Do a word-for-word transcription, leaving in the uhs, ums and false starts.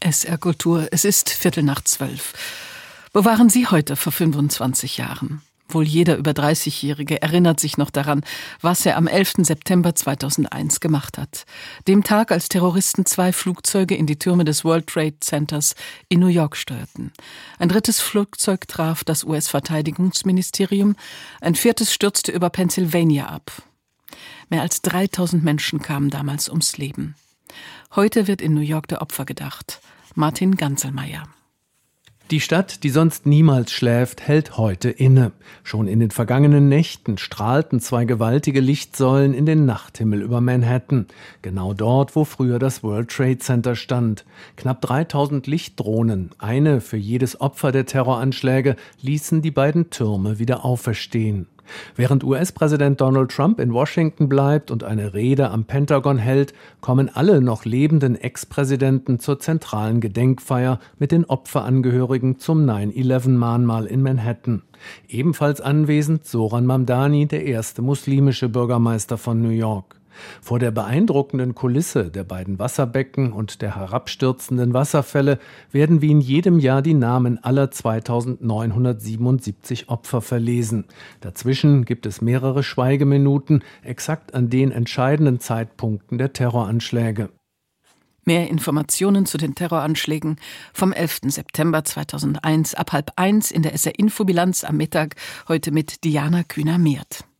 S R Kultur, es ist Viertel nach zwölf. Wo waren Sie heute vor fünfundzwanzig Jahren? Wohl jeder über dreißigjährige erinnert sich noch daran, was er am elften September zweitausendeins gemacht hat. Dem Tag, als Terroristen zwei Flugzeuge in die Türme des World Trade Centers in New York steuerten. Ein drittes Flugzeug traf das U S-Verteidigungsministerium, ein viertes stürzte über Pennsylvania ab. Mehr als dreitausend Menschen kamen damals ums Leben. Heute wird in New York der Opfer gedacht. Martin Ganselmeier. Die Stadt, die sonst niemals schläft, hält heute inne. Schon in den vergangenen Nächten strahlten zwei gewaltige Lichtsäulen in den Nachthimmel über Manhattan. Genau dort, wo früher das World Trade Center stand. Knapp dreitausend Lichtdrohnen, eine für jedes Opfer der Terroranschläge, ließen die beiden Türme wieder auferstehen. Während U S-Präsident Donald Trump in Washington bleibt und eine Rede am Pentagon hält, kommen alle noch lebenden Ex-Präsidenten zur zentralen Gedenkfeier mit den Opferangehörigen zum nine eleven Mahnmal in Manhattan. Ebenfalls anwesend Zoran Mamdani, der erste muslimische Bürgermeister von New York. Vor der beeindruckenden Kulisse der beiden Wasserbecken und der herabstürzenden Wasserfälle werden wie in jedem Jahr die Namen aller zweitausendneunhundertsiebenundsiebzig Opfer verlesen. Dazwischen gibt es mehrere Schweigeminuten, exakt an den entscheidenden Zeitpunkten der Terroranschläge. Mehr Informationen zu den Terroranschlägen vom elften September zweitausendeins ab halb eins in der S R Infobilanz am Mittag, heute mit Diana Kühner-Mehrt.